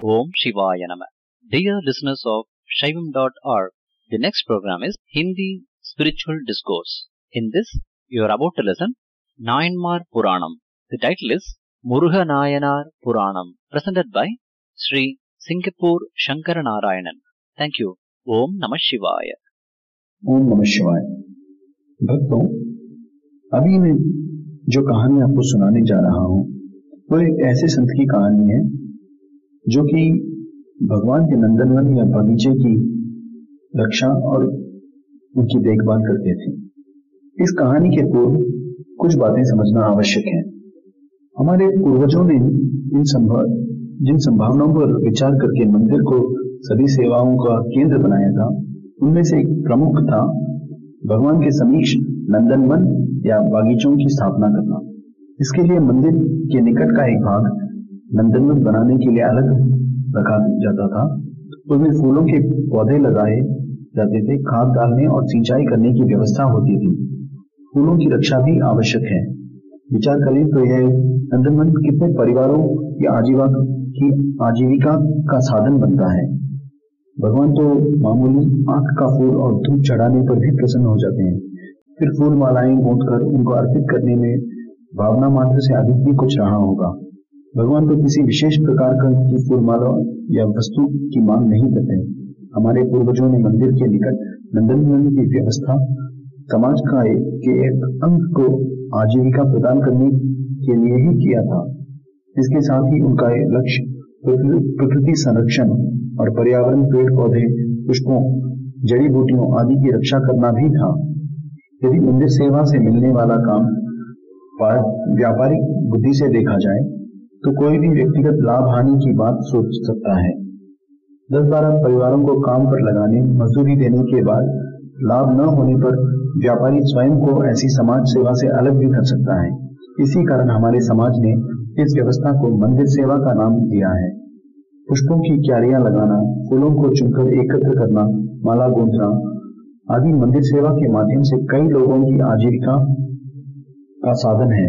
Om Shivaya Nama. Dear listeners of Shaivam.org, the next program is Hindi Spiritual Discourse. In this, you are about to listen Nayanmar Puranam. The title is Muruga Nayanar Puranam, presented by Sri Singapore Shankaranarayanan. Thank you. Om Namah Shivaya. ओम नमः शिवाय। भक्तों, अभी मैं जो कहानी आपको सुनाने जा रहा हूँ वो एक ऐसे संत की कहानी है जो कि भगवान के नंदनवन या बगीचे की रक्षा और उनकी देखभाल करते थे। इस कहानी के पूर्व कुछ बातें समझना आवश्यक है। हमारे पूर्वजों ने जिन संभावनाओं पर विचार करके मंदिर को सभी सेवाओं का केंद्र बनाया था, उनमें से एक प्रमुख था भगवान के समीक्ष नंदनवन या बागीचों की स्थापना करना। इसके लिए मंदिर के निकट का एक भाग नंदनवन बनाने के लिए अलग रखा जाता था। उसमें फूलों के पौधे लगाए जाते थे, खाद डालने और सिंचाई करने की व्यवस्था होती थी। फूलों की रक्षा भी आवश्यक है। विचार करें तो यह नंदनवन कितने परिवारों की आजीविका का साधन बनता है। भगवान तो मामूली आंख का फूल और धूप चढ़ाने पर भी प्रसन्न हो जाते हैं। फिर फूल मालाएं गूंथकर उनको अर्पित करने में भावना मात्र से अधिक भी कुछ रहा होगा। भगवान तो किसी विशेष प्रकार की फूल माला या वस्तु की मांग नहीं करते। हमारे पूर्वजों ने मंदिर के निकट नंदनवन की व्यवस्था समाज के एक अंग को आजीविका प्रदान करने के लिए ही किया था। इसके साथ ही उनका लक्ष्य प्रकृति संरक्षण और पर्यावरण, पेड़ पौधे, पुष्पों, जड़ी बूटियों आदि की रक्षा करना भी था। यदि मंदिर सेवा से मिलने वाला काम व्यापारिक बुद्धि से देखा जाए तो कोई भी व्यक्तिगत लाभ हानि की बात सोच सकता है। 10-12 परिवारों को काम पर लगाने, मजदूरी देने के बाद लाभ न होने पर व्यापारी स्वयं को ऐसी समाज सेवा से अलग भी कर सकता है। इसी कारण हमारे समाज ने इस व्यवस्था को मंदिर सेवा का नाम दिया है। पुष्पों की क्यारियां लगाना, फूलों को चुनकर एकत्र करना, माला गूंथना आदि मंदिर सेवा के माध्यम से कई लोगों की आजीविका का साधन है।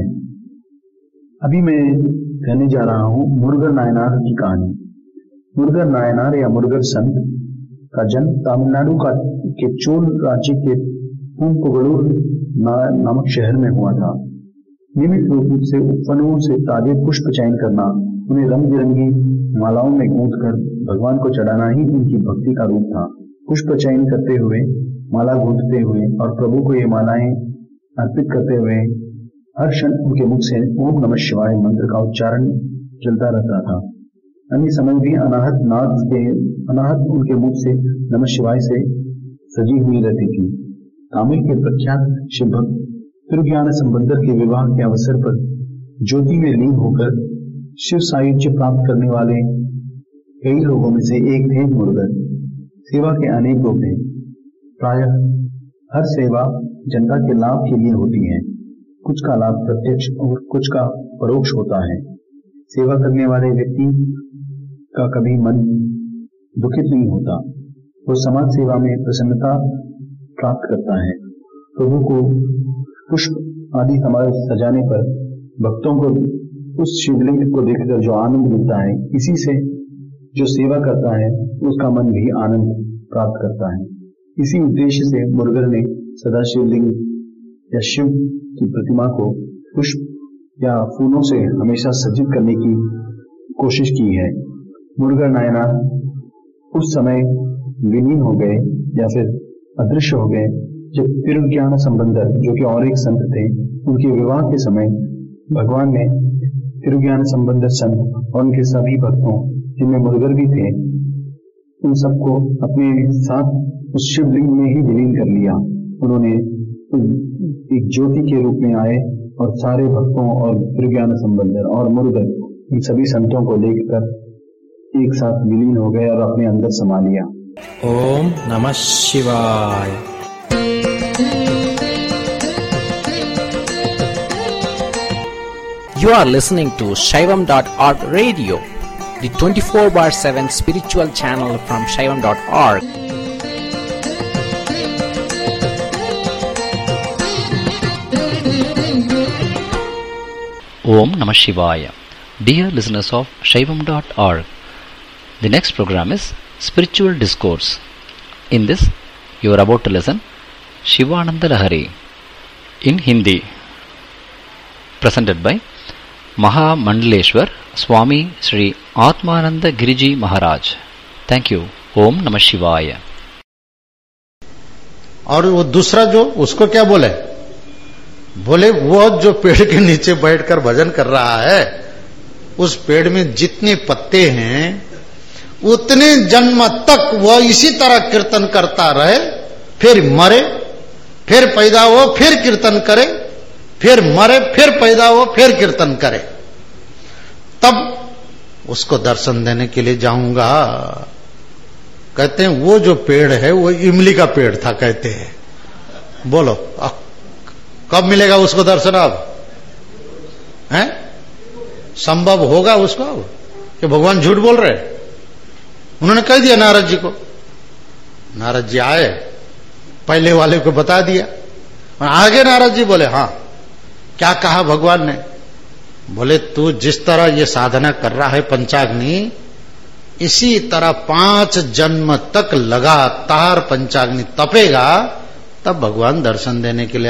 अभी मैं कहने जा रहा हूँ मुरुगन नायनार की कहानी। मुरुगन नायनार या मुरुगन संत का जन्म तमिलनाडु के चोल राज्य के पूंपुगलूर नामक शहर में हुआ था। नियमित रूप से उपवनों से ताजे पुष्प चयन करना, उन्हें रंग बिरंगी मालाओं में गूंथकर भगवान को चढ़ाना ही उनकी भक्ति का रूप था। पुष्प चयन करते हुए, माला गूंथते हुए और प्रभु को ये मालाएं अर्पित करते हुए हर क्षण उनके मुख से ओम नमः शिवाय मंत्र का उच्चारण चलता रहता था। अन्य समय भी अनाहत उनके मुख से नमः शिवाय से सजी हुई रहती थी। तमिल के प्रख्यात शिव भक्त तिरुज्ञान संबंधर के विवाह के अवसर पर ज्योति में लीन होकर शिव सायुज्य प्राप्त करने वाले कई लोगों में से एक थे मुरुगन। सेवा के अनेक रूप हैं। प्रायः हर सेवा जनता के लाभ के लिए होती है। कुछ का लाभ प्रत्यक्ष और कुछ का परोक्ष होता है। सेवा करने वाले व्यक्ति का कभी मन दुखित नहीं होता। वो समाज सेवा में प्रसन्नता प्राप्त करता है। प्रभु को पुष्प आदि सजाने पर भक्तों को उस शिवलिंग को देखकर जो आनंद मिलता है, इसी से जो सेवा करता है उसका मन भी आनंद प्राप्त करता है। इसी उद्देश्य से मुरुगन ने सदा शिवलिंग या शिव की प्रतिमा को पुष्प या फूलों से हमेशा सज्जित करने की कोशिश की है। मुरुगन नायनार उस समय विलीन हो गए या फिर अदृश्य हो गए जब तिरुज्ञान संबंधर, जो कि और एक संत थे, उनके विवाह के समय भगवान ने तिरुज्ञान संबंधर संत और उनके सभी भक्तों, जिनमें मुरुगन भी थे, उन सबको अपने साथ उस शिवलिंग में ही विलीन कर लिया। उन्होंने एक ज्योति के रूप में आए और सारे भक्तों और तिरुज्ञान संबंधर और मुरुगन, इन सभी संतों को लेकर एक साथ विलीन हो गए और अपने अंदर समा लिया। ओम नमः शिवाय। You are listening to Shaivam.org radio, the 24/7 spiritual channel from Shaivam.org. Om Namah Shivaya. Dear listeners of Shaivam.org, The next program is Spiritual Discourse. In this, you are about to listen Shivananda Lahari in Hindi, presented by Mahamandaleshwar Swami Sri Atmananda Giriji Maharaj. Thank you. Om Namah Shivaya. और वो दूसरा जो, उसको क्या बोले? बोले वो जो पेड़ के नीचे बैठकर भजन कर रहा है, उस पेड़ में जितने पत्ते हैं उतने जन्म तक वह इसी तरह कीर्तन करता रहे, फिर मरे, फिर पैदा हो, फिर कीर्तन करे, फिर मरे, फिर पैदा हो, फिर कीर्तन करे, तब उसको दर्शन देने के लिए जाऊंगा। कहते हैं वो जो पेड़ है वो इमली का पेड़ था, कहते हैं। बोलो कब मिलेगा उसको दर्शन? अब हैं? संभव होगा उसको अब कि भगवान झूठ बोल रहे? उन्होंने कह दिया नारद जी को। नारद जी आए, पहले वाले को बता दिया, और आगे नारद जी बोले हाँ क्या कहा भगवान ने? बोले तू जिस तरह ये साधना कर रहा है पंचाग्नि, इसी तरह 5 जन्म तक लगातार पंचाग्नि तपेगा, तब भगवान दर्शन देने के लिए